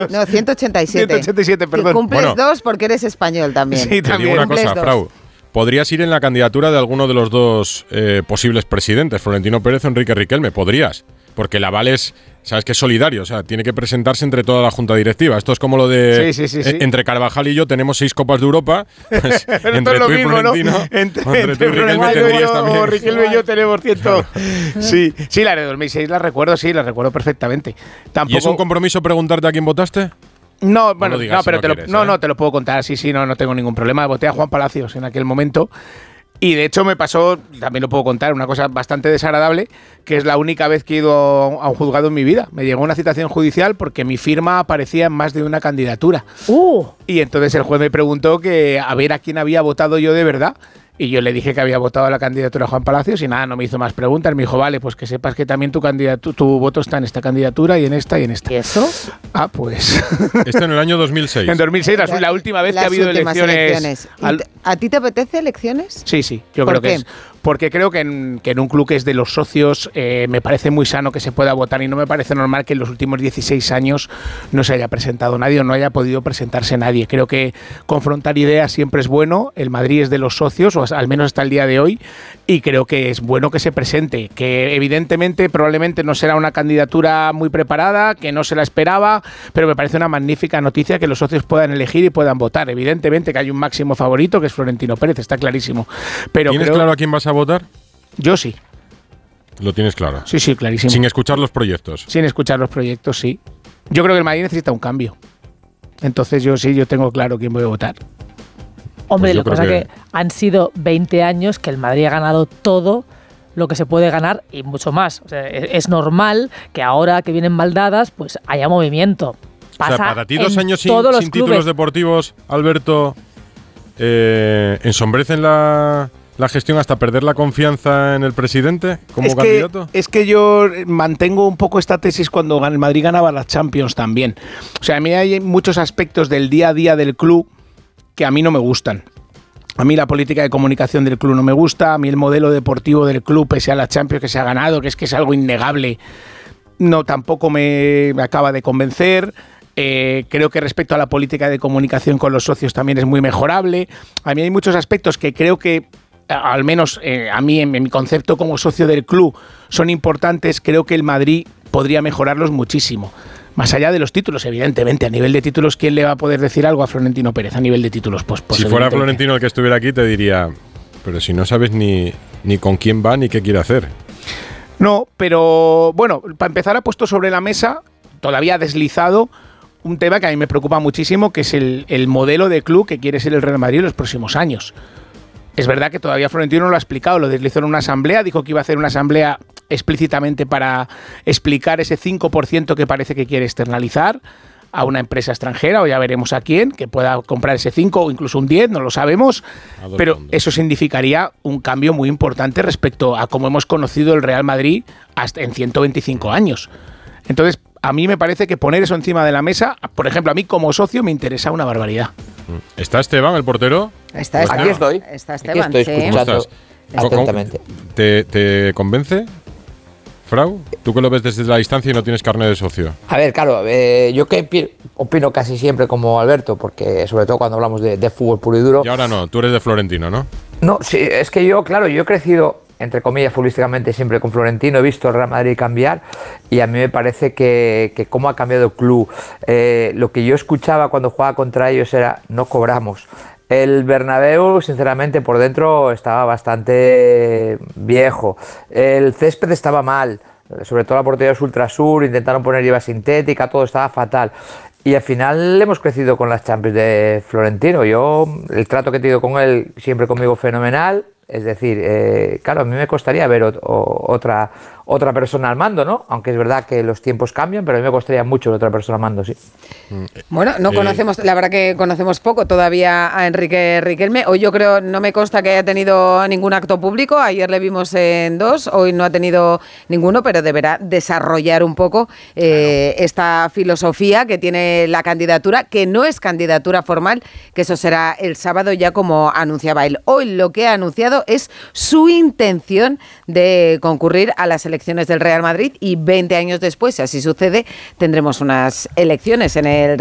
No, 187. 187, perdón. Que cumples Bueno. 2 porque eres español también. Sí, Te digo una Cumples cosa, 2. Frau. Podrías ir en la candidatura de alguno de los dos posibles presidentes, Florentino Pérez o Enrique Riquelme. Podrías. Porque el aval es, sabes que es solidario, o sea, tiene que presentarse entre toda la junta directiva. Esto es como lo de Sí. entre Carvajal y yo tenemos 6 Copas de Europa. Pues, Pero entre esto tú es y lo mismo, ¿no? Florentino, Entre tú y Riquelme Florentino tendrías también. o Riquelme y yo tenemos 100. Sí, la de 2006 la recuerdo perfectamente. Tampoco. ¿Y es un compromiso preguntarte a quién votaste? No, bueno, lo digas no, si pero no te lo, quieres, no, ¿eh? no, te lo puedo contar. Sí, no tengo ningún problema. Voté a Juan Palacios en aquel momento. Y de hecho me pasó, también lo puedo contar, una cosa bastante desagradable, que es la única vez que he ido a un juzgado en mi vida. Me llegó una citación judicial porque mi firma aparecía en más de una candidatura. Y entonces el juez me preguntó que a ver a quién había votado yo de verdad. Y yo le dije que había votado a la candidatura de Juan Palacios y nada, no me hizo más preguntas. Me dijo, vale, pues que sepas que también tu voto está en esta candidatura y en esta y en esta. ¿Y eso? Ah, pues... Esto en el año 2006. En 2006, la última vez que ha habido últimas elecciones. ¿A ti te apetece elecciones? Sí, yo ¿Por creo que qué? es. Porque creo que en un club que es de los socios me parece muy sano que se pueda votar y no me parece normal que en los últimos 16 años no se haya presentado nadie o no haya podido presentarse nadie. Creo que confrontar ideas siempre es bueno. El Madrid es de los socios, o al menos hasta el día de hoy, y creo que es bueno que se presente. Que evidentemente probablemente no será una candidatura muy preparada, que no se la esperaba, pero me parece una magnífica noticia que los socios puedan elegir y puedan votar. Evidentemente que hay un máximo favorito, que es Florentino Pérez, está clarísimo. Pero ¿Tienes claro a quién vas a votar? Yo sí. Lo tienes claro. Sí, clarísimo. Sin escuchar los proyectos. Sin escuchar los proyectos, sí. Yo creo que el Madrid necesita un cambio. Entonces yo tengo claro quién voy a votar. Hombre, Pues yo lo que pasa creo es que han sido 20 años que el Madrid ha ganado todo lo que se puede ganar y mucho más. O sea, es normal que ahora que vienen mal dadas, pues haya movimiento. Pasa O sea, para ti 2 en años todos los sin clubes. títulos deportivos, Alberto, ¿ensombrecen la gestión hasta perder la confianza en el presidente como candidato? Es que yo mantengo un poco esta tesis cuando el Madrid ganaba las Champions también. O sea, a mí hay muchos aspectos del día a día del club que a mí no me gustan. A mí la política de comunicación del club no me gusta, a mí el modelo deportivo del club, pese a la Champions que se ha ganado, que es algo innegable, no tampoco me acaba de convencer. Creo que respecto a la política de comunicación con los socios también es muy mejorable. A mí hay muchos aspectos que creo que, al menos a mí, en mi concepto como socio del club, son importantes. Creo que el Madrid podría mejorarlos muchísimo. Más allá de los títulos, evidentemente. A nivel de títulos, ¿quién le va a poder decir algo a Florentino Pérez? A nivel de títulos, pues si fuera Florentino el que estuviera aquí, te diría, pero si no sabes ni con quién va ni qué quiere hacer. No, pero bueno, para empezar ha puesto sobre la mesa, todavía deslizado, un tema que a mí me preocupa muchísimo, que es el modelo de club que quiere ser el Real Madrid en los próximos años. Es verdad que todavía Florentino no lo ha explicado, lo deslizó en una asamblea, dijo que iba a hacer una asamblea explícitamente para explicar ese 5% que parece que quiere externalizar a una empresa extranjera, o ya veremos a quién, que pueda comprar ese 5 o incluso un 10, no lo sabemos, pero eso significaría un cambio muy importante respecto a cómo hemos conocido el Real Madrid hasta en 125 años. Entonces, a mí me parece que poner eso encima de la mesa, por ejemplo, a mí como socio me interesa una barbaridad. ¿Está Esteban, el portero? Está Aquí estoy. Está Esteban, Aquí estoy escuchando ¿Cómo estás? atentamente. ¿Te convence, Frau? Tú que lo ves desde la distancia y no tienes carnet de socio. A ver, claro, yo que opino casi siempre como Alberto, porque sobre todo cuando hablamos de fútbol puro y duro. Y ahora no, tú eres de Florentino, ¿no? No, sí, es que yo he crecido, entre comillas, futbolísticamente siempre con Florentino, he visto el Real Madrid cambiar y a mí me parece que cómo ha cambiado el club. Lo que yo escuchaba cuando jugaba contra ellos era, no cobramos. El Bernabéu, sinceramente, por dentro estaba bastante viejo. El césped estaba mal, sobre todo la portería de Ultrasur, intentaron poner hierba sintética, todo estaba fatal. Y al final hemos crecido con las Champions de Florentino. El trato que he tenido con él, siempre conmigo fenomenal. Es decir, claro, a mí me costaría ver otra persona al mando, ¿no? Aunque es verdad que los tiempos cambian, pero a mí me costaría mucho ver otra persona al mando, sí. Bueno, no conocemos, la verdad que conocemos poco todavía a Enrique Riquelme. Hoy yo creo, no me consta que haya tenido ningún acto público. Ayer le vimos en 2, hoy no ha tenido ninguno, pero deberá desarrollar un poco esta filosofía que tiene la candidatura, que no es candidatura formal, que eso será el sábado ya como anunciaba él. Hoy lo que ha anunciado es su intención de concurrir a las elecciones elecciones del Real Madrid y 20 años después, si así sucede, tendremos unas elecciones en el